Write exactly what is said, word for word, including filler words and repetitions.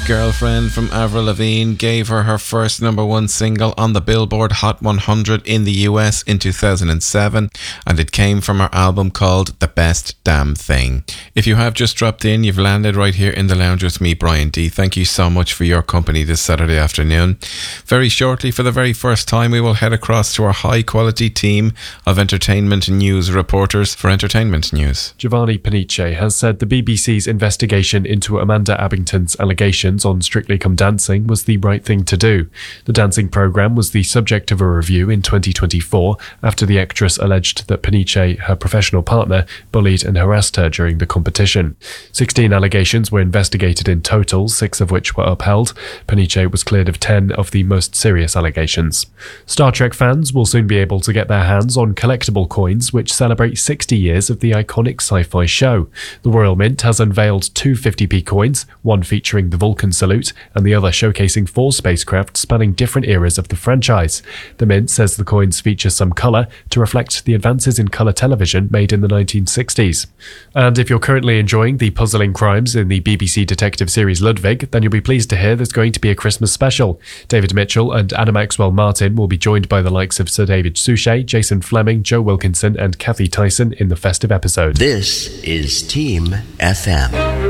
Girlfriend from Avril Lavigne gave her her first number one single on the Billboard Hot one hundred in the U S in two thousand seven, and it came from her album called The Best Damn Thing. If you have just dropped in, you've landed right here in the lounge with me, Brian D. Thank you so much for your company this Saturday afternoon. Very shortly, for the very first time, we will head across to our high-quality team of entertainment news reporters for entertainment news. Giovanni Panice has said the B B C's investigation into Amanda Abbington's allegations on Strictly Come Dancing was the right thing to do. The dancing programme was the subject of a review in twenty twenty-four after the actress alleged that Panice, her professional partner, bullied and harassed her during the competition. sixteen allegations were investigated in total, six of which were upheld. Panice was cleared of ten of the most serious allegations. Star Trek fans will soon be able to get their hands on collectible coins which celebrate sixty years of the iconic sci-fi show. The Royal Mint has unveiled two fifty p coins, one featuring the Vulcan salute and the other showcasing four spacecraft spanning different eras of the franchise. The Mint says the coins feature some colour to reflect the advances in colour television made in the nineteen sixties. And if you're currently enjoying the puzzling crimes in the B B C detective series Ludwig, then you'll be pleased to hear there's going to be a Christmas special. David Mitchell and Anna Maxwell Martin will be joined by the likes of Sir David Suchet, Jason Fleming, Joe Wilkinson and Kathy Tyson in the festive episode. This is Team F M.